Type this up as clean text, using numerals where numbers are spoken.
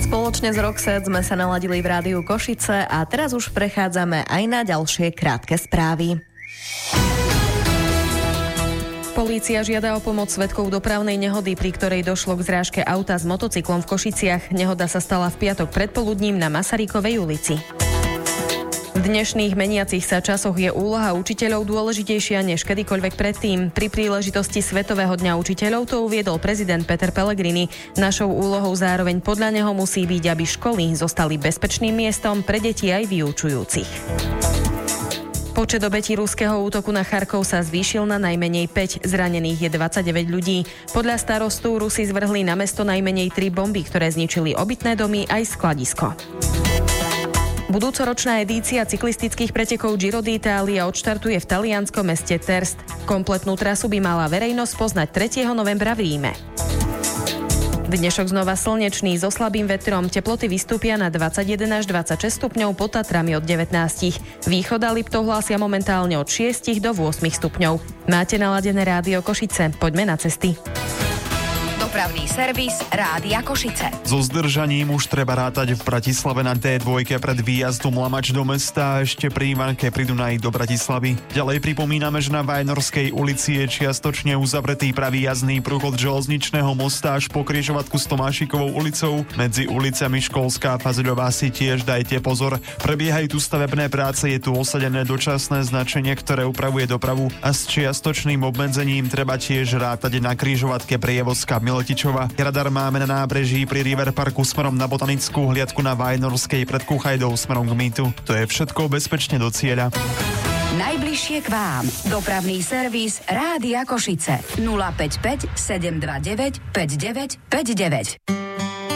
Spoločne s Roxette sme sa naladili v rádiu Košice a teraz už prechádzame aj na ďalšie krátke správy. Polícia žiada o pomoc svedkov dopravnej nehody, pri ktorej došlo k zrážke auta s motocyklom v Košiciach. Nehoda sa stala v piatok predpoludním na Masarykovej ulici. V dnešných meniacich sa časoch je úloha učiteľov dôležitejšia než kedykoľvek predtým. Pri príležitosti Svetového dňa učiteľov to uviedol prezident Peter Pellegrini. Našou úlohou zároveň podľa neho musí byť, aby školy zostali bezpečným miestom pre deti aj vyučujúcich. Počet obetí ruského útoku na Charkov sa zvýšil na najmenej 5, zranených je 29 ľudí. Podľa starostu Rusi zvrhli na mesto najmenej 3 bomby, ktoré zničili obytné domy aj skladisko. Budúcoročná edícia cyklistických pretekov Giro d'Italia odštartuje v talianskom meste Terst. Kompletnú trasu by mala verejnosť poznať 3. novembra v Ríme. Dnešok znova slnečný so slabým vetrom, teploty vystúpia na 21 až 26 stupňov, pod Tatrami od 19. Východ a Liptov hlásia momentálne od 6 do 8 stupňov. Máte naladené rádio Košice, poďme na cesty. Dopravný servis Rádia Košice. So zdržaním už treba rátať v Bratislave na D2 pred výjazdom Lamač do mesta a ešte pri Ivanke pri Dunaji do Bratislavy. Ďalej pripomíname, že na Vajnorskej ulici je čiastočne uzavretý pravý jazdný pruh od železničného mosta až po križovatku s Tomášikovou ulicou. Medzi ulicami Školská a Fazeľová si tiež dajte pozor. Prebiehajú tu stavebné práce, je tu osadené dočasné značenie, ktoré upravuje dopravu a s čiastočným obmedzením treba tiež rátať na križovatke Prievozka Miletičova. Radar máme na nábreží pri River Parku smerom na Botanickú hliadku na Vajnorskej pred Kuchajdou smerom k Mýtu. To je všetko bezpečne do cieľa. Najbližšie k vám. Dopravný servis Rádia Košice. 055 729 5959.